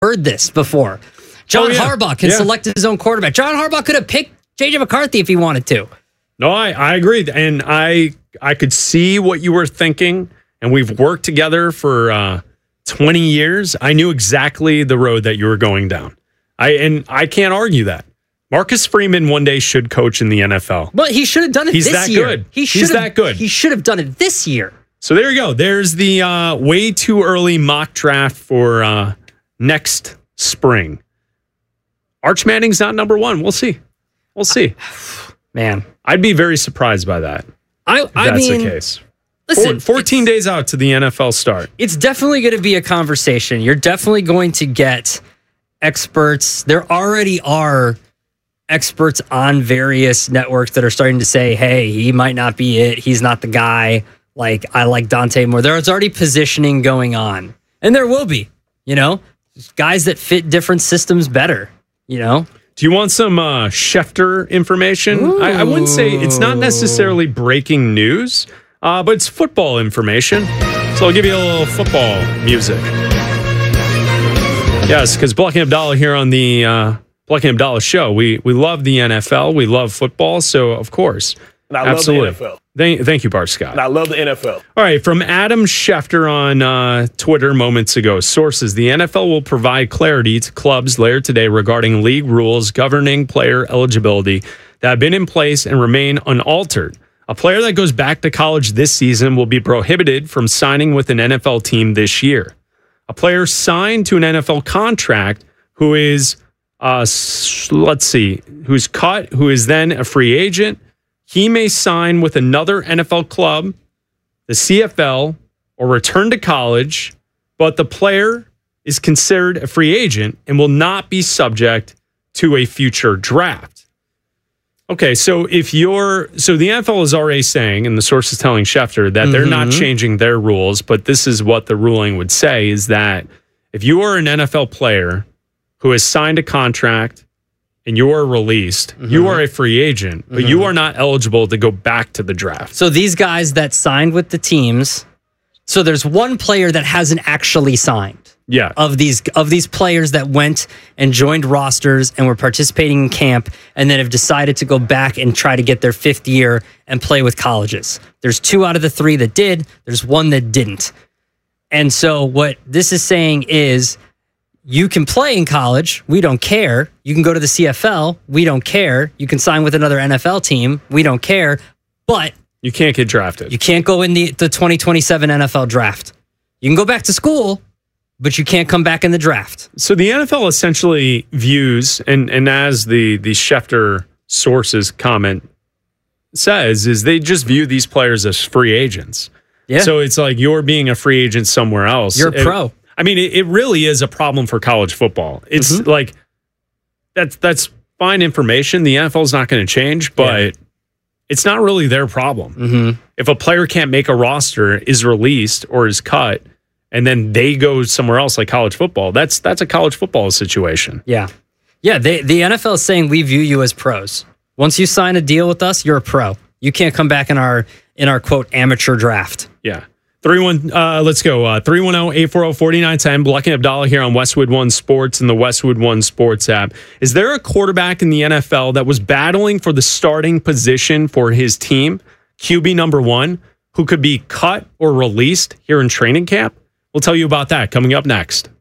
heard this before. John Harbaugh can select his own quarterback. John Harbaugh could have picked J.J. McCarthy if he wanted to. No, I agree. And I could see what you were thinking, and we've worked together for 20 years. I knew exactly the road that you were going down. I can't argue that. Marcus Freeman one day should coach in the NFL. But he should have done it this year. He's that good. He's that good. He should have done it this year. So there you go. There's the way too early mock draft for next spring. Arch Manning's not number one. We'll see. Man. I'd be very surprised by that. If that's the case. Listen, 14 days out to the NFL start. It's definitely going to be a conversation. You're definitely going to get experts. There already are experts on various networks that are starting to say, hey, he might not be it. He's not the guy. Like, I like Dante more. There's already positioning going on. And there will be, guys that fit different systems better, Do you want some Schefter information? I wouldn't say it's not necessarily breaking news, but it's football information. So I'll give you a little football music. Yes, because Black and Abdallah here on the Black and Abdallah show, we love the NFL, we love football, so of course. And I love the NFL. Thank you, Bart Scott. And I love the NFL. All right, from Adam Schefter on Twitter moments ago. Sources, the NFL will provide clarity to clubs later today regarding league rules governing player eligibility that have been in place and remain unaltered. A player that goes back to college this season will be prohibited from signing with an NFL team this year. A player signed to an NFL contract who is, who's cut, who is then a free agent, he may sign with another NFL club, the CFL, or return to college, but the player is considered a free agent and will not be subject to a future draft. Okay, so the NFL is already saying, and the source is telling Schefter, that they're not changing their rules, but this is what the ruling would say, is that if you are an NFL player who has signed a contract and you are released, you are a free agent, but you are not eligible to go back to the draft. So these guys that signed with the teams, so there's one player that hasn't actually signed. Yeah. Of these players that went and joined rosters and were participating in camp and then have decided to go back and try to get their fifth year and play with colleges. There's 2 out of the 3 that did. There's 1 that didn't. And so what this is saying is, you can play in college. We don't care. You can go to the CFL. We don't care. You can sign with another NFL team. We don't care. But you can't get drafted. You can't go in the 2027 NFL draft. You can go back to school, but you can't come back in the draft. So the NFL essentially views, and as the Schefter sources comment says, is they just view these players as free agents. Yeah. So it's like you're being a free agent somewhere else. You're a pro. I mean, it really is a problem for college football. It's like, that's fine information. The NFL is not going to change, but it's not really their problem. If a player can't make a roster, is released, or is cut, and then they go somewhere else like college football, that's a college football situation. Yeah. Yeah, the NFL is saying we view you as pros. Once you sign a deal with us, you're a pro. You can't come back in our quote amateur draft. Yeah. 3-1, let's go. 310-840-4910. Black and Abdallah here on Westwood One Sports and the Westwood One Sports app. Is there a quarterback in the NFL that was battling for the starting position for his team, QB number 1, who could be cut or released here in training camp? We'll tell you about that coming up next.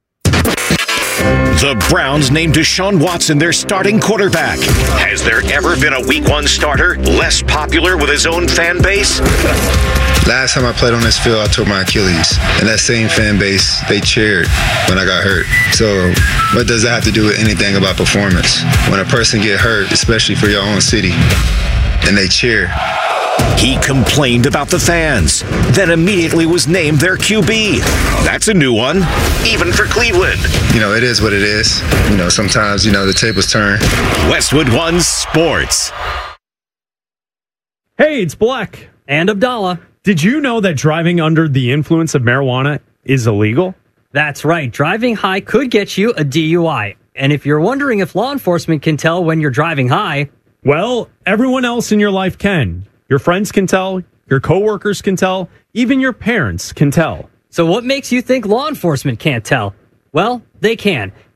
The Browns named Deshaun Watson their starting quarterback. Has there ever been a Week 1 starter less popular with his own fan base? Last time I played on this field, I tore my Achilles. And that same fan base, they cheered when I got hurt. So what does that have to do with anything about performance? When a person get hurt, especially for your own city, and they cheer. He complained about the fans, then immediately was named their QB. That's a new one, even for Cleveland. It is what it is. Sometimes, the tables turn. Westwood One Sports. Hey, it's Black and Abdallah. Did you know that driving under the influence of marijuana is illegal? That's right. Driving high could get you a DUI. And if you're wondering if law enforcement can tell when you're driving high, well, everyone else in your life can. Your friends can tell, your coworkers can tell, even your parents can tell. So what makes you think law enforcement can't tell? Well, they can.